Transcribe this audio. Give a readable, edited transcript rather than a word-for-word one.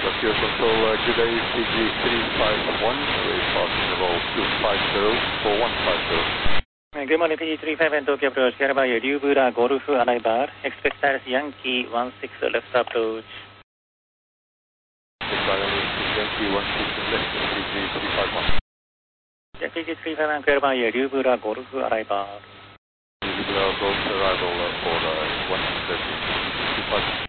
Pure Control, good day, PG 351, reporting level 250 for 150. Good morning, PG351 Tokyo approach, Garabayo, Ryubura, Golf, Arrival, expect status Yankee 16 left approach. Yankee 16 left, PG 351. Yeah, PG351 Garabayo, Ryubura, Golf, Arrival. Ryubura, Golf, Arrival for 130, 251.